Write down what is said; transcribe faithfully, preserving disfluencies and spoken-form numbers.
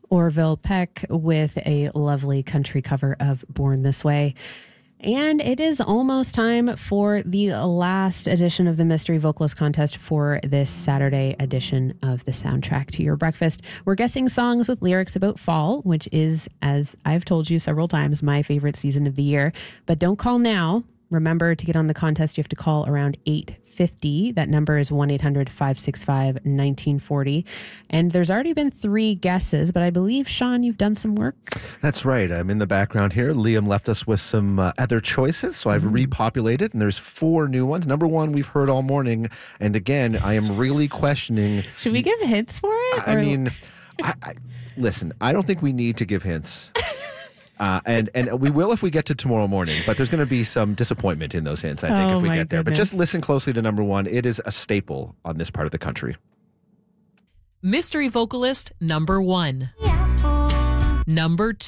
Orville Peck with a lovely country cover of Born This Way. And it is almost time for the last edition of the Mystery Vocalist Contest for this Saturday edition of the Soundtrack to Your Breakfast. We're guessing songs with lyrics about fall, which is, as I've told you several times, my favorite season of the year. But don't call now. Remember, to get on the contest, you have to call around eight fifty. That number is one eight hundred five six five one nine four zero. And there's already been three guesses, but I believe, Sean, you've done some work. That's right. I'm in the background here. Liam left us with some uh, other choices, so I've mm. repopulated, and there's four new ones. Number one, we've heard all morning, and again, I am really questioning... Should we give hints for it? I, I mean, I, I, listen, I don't think we need to give hints. Uh, and, and we will if we get to tomorrow morning, but there's going to be some disappointment in those hints, I think, oh, if we get goodness. there. But just listen closely to number one. It is a staple on this part of the country. Mystery vocalist number one. Number two.